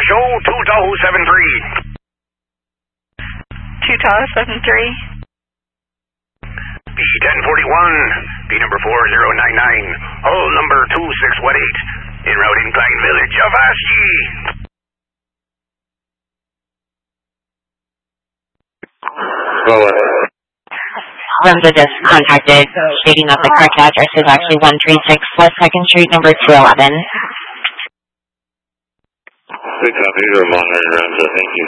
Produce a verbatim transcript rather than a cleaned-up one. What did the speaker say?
show two Tahoe seven three. two Tahoe seven three. B ten forty-one, B number four zero nine nine, hull number two six one eight, en route Incline Village, Avaschi. Roller. Remza just contacted, stating that the correct address is actually one three six West second Street, number two eleven. Good copy, you're monitoring Remza, thank you.